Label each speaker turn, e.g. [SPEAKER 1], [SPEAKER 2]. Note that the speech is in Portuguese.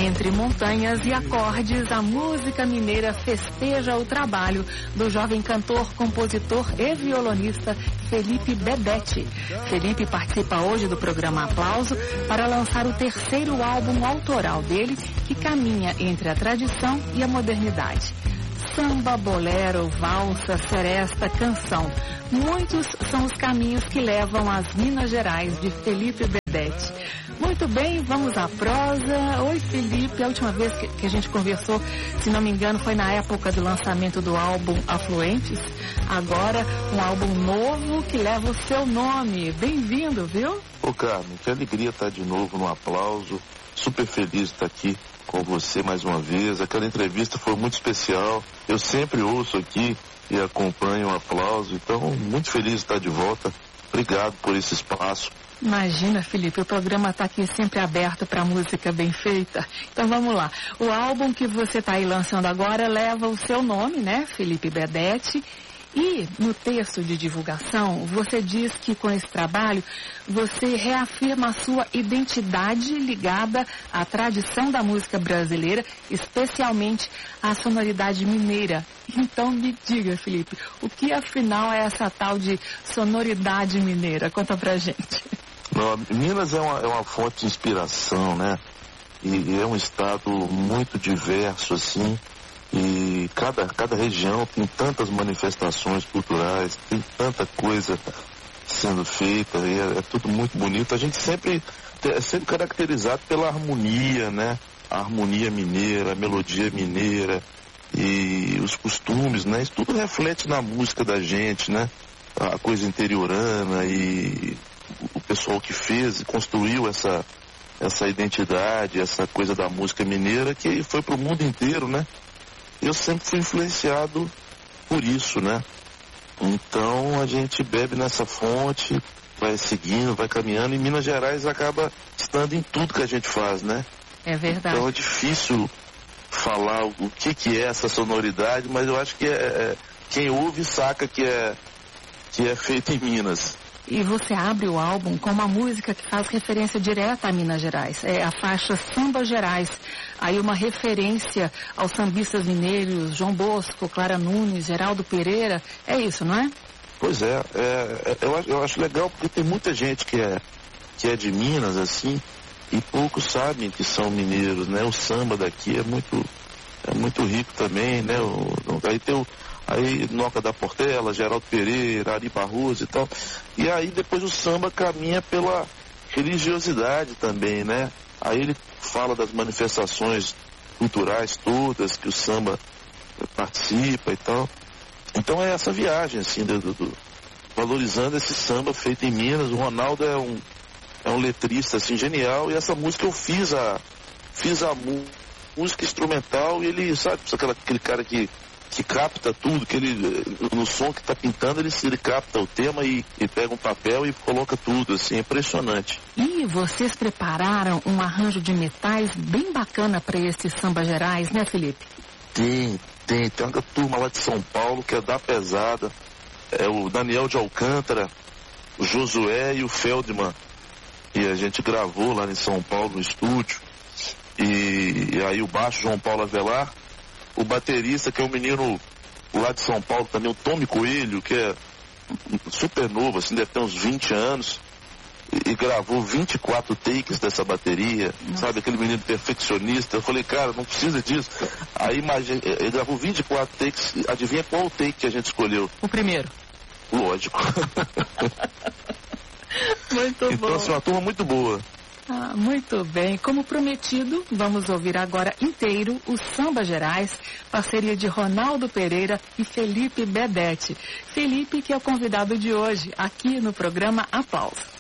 [SPEAKER 1] Entre montanhas e acordes, a música mineira festeja o trabalho do jovem cantor, compositor e violonista Felipe Bedete. Felipe participa hoje do programa Aplauso para lançar o terceiro álbum autoral dele, que caminha entre a tradição e a modernidade. Samba, bolero, valsa, seresta, canção. Muitos são os caminhos que levam às Minas Gerais de Felipe Bedete. Muito bem, vamos à prosa. Oi, Felipe, a última vez que a gente conversou, se não me engano, foi na época do lançamento do álbum Afluentes. Agora, um álbum novo que leva o seu nome. Bem-vindo, viu?
[SPEAKER 2] Ô, Carmen, que alegria estar de novo no Aplauso. Super feliz de estar aqui com você mais uma vez. Aquela entrevista foi muito especial. Eu sempre ouço aqui e acompanho o Aplauso. Então, muito feliz de estar de volta. Obrigado por esse espaço.
[SPEAKER 1] Imagina, Felipe, o programa está aqui sempre aberto para música bem feita. Então vamos lá. O álbum que você está aí lançando agora leva o seu nome, né, Felipe Bedete. E no texto de divulgação, você diz que com esse trabalho você reafirma a sua identidade ligada à tradição da música brasileira, especialmente à sonoridade mineira. Então me diga, Felipe, o que afinal é essa tal de sonoridade mineira? Conta pra gente.
[SPEAKER 2] Não, Minas é uma fonte de inspiração, né? E é um estado muito diverso, assim. E cada região tem tantas manifestações culturais, tem tanta coisa sendo feita, e é tudo muito bonito. A gente sempre é sempre caracterizado pela harmonia, né? A harmonia mineira, a melodia mineira e os costumes, né? Isso tudo reflete na música da gente, né? A coisa interiorana e o pessoal que fez e construiu essa identidade, essa coisa da música mineira que foi pro mundo inteiro, né? Eu sempre fui influenciado por isso, né? Então a gente bebe nessa fonte, vai seguindo, vai caminhando, e Minas Gerais acaba estando em tudo que a gente faz, né?
[SPEAKER 1] É verdade.
[SPEAKER 2] Então é difícil falar o que é essa sonoridade, mas eu acho que quem ouve saca que é feito em Minas.
[SPEAKER 1] E você abre o álbum com uma música que faz referência direta a Minas Gerais. É a faixa Samba Gerais. Aí uma referência aos sambistas mineiros, João Bosco, Clara Nunes, Geraldo Pereira. É isso, não é?
[SPEAKER 2] Pois é. Eu acho legal porque tem muita gente que é de Minas, assim, e poucos sabem que são mineiros, né? O samba daqui é muito rico também, né? Aí Noca da Portela, Geraldo Pereira, Ari Barroso e tal. E aí depois o samba caminha pela religiosidade também, né? Aí ele fala das manifestações culturais todas que o samba participa e tal. Então é essa viagem, assim, valorizando esse samba feito em Minas. O Ronaldo é um letrista, assim, genial. E essa música eu fiz a música instrumental e ele, sabe, aquele cara que capta tudo, que ele, no som que está pintando, ele capta o tema e pega um papel e coloca tudo, assim, é impressionante.
[SPEAKER 1] E vocês prepararam um arranjo de metais bem bacana para esses Samba Gerais, né, Felipe?
[SPEAKER 2] Tem uma turma lá de São Paulo que é da pesada, é o Daniel de Alcântara, o Josué e o Feldman, e a gente gravou lá em São Paulo no estúdio, e aí o baixo João Paulo Avelar, o baterista, que é um menino lá de São Paulo também, o Tommy Coelho, que é super novo, assim, deve ter uns 20 anos, e gravou 24 takes dessa bateria. Nossa. Sabe, aquele menino perfeccionista. Eu falei, cara, não precisa disso. Aí ele gravou 24 takes, adivinha qual o take que a gente escolheu?
[SPEAKER 1] O primeiro.
[SPEAKER 2] Lógico.
[SPEAKER 1] Muito bom.
[SPEAKER 2] Então, assim, uma turma muito boa.
[SPEAKER 1] Ah, muito bem. Como prometido, vamos ouvir agora inteiro o Samba Gerais, parceria de Ronaldo Pereira e Felipe Bedete. Felipe, que é o convidado de hoje, aqui no programa Aplauso.